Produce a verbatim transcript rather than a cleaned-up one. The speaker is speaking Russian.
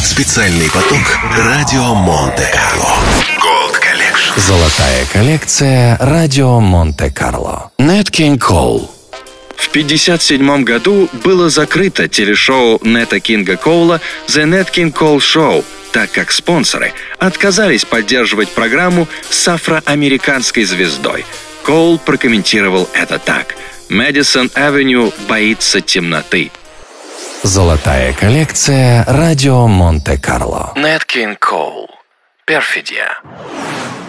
Специальный поток радио Монте-Карло. Gold Collection. Золотая коллекция радио Монте-Карло. Нэт Кинг Коул. В пятьдесят седьмом году было закрыто телешоу Нэта Кинга Коула «The Nat King Cole Show», так как спонсоры отказались поддерживать программу с афроамериканской звездой. Коул прокомментировал это так: «Мэдисон Авеню боится темноты». Золотая коллекция радио Монте-Карло. Нэт Кинг Коул. Перфидия.